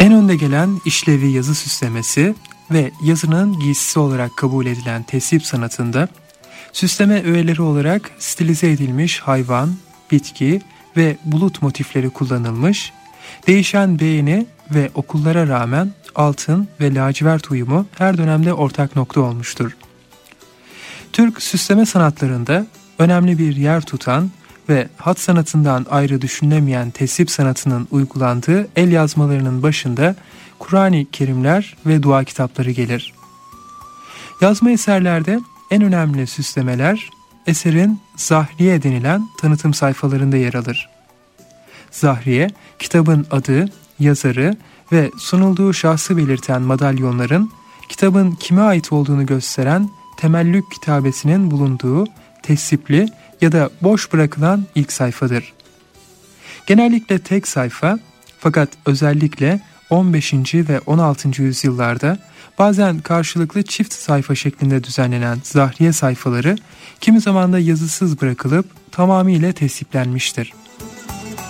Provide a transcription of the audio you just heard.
En önde gelen işlevi yazı süslemesi ve yazının giysisi olarak kabul edilen tesip sanatında süsleme öğeleri olarak stilize edilmiş hayvan, bitki ve bulut motifleri kullanılmış, değişen beğeni ve okullara rağmen altın ve lacivert uyumu her dönemde ortak nokta olmuştur. Türk süsleme sanatlarında önemli bir yer tutan ve hat sanatından ayrı düşünülemeyen tesip sanatının uygulandığı el yazmalarının başında Kur'an-ı Kerimler ve dua kitapları gelir. Yazma eserlerde en önemli süslemeler eserin zahriye denilen tanıtım sayfalarında yer alır. Zahriye, kitabın adı, yazarı ve sunulduğu şahsı belirten madalyonların kitabın kime ait olduğunu gösteren temellük kitabesinin bulunduğu tesipli ya da boş bırakılan ilk sayfadır. Genellikle tek sayfa, fakat özellikle 15. ve 16. yüzyıllarda bazen karşılıklı çift sayfa şeklinde düzenlenen zahriye sayfaları kimi zaman da yazısız bırakılıp tamamıyla tesiplenmiştir.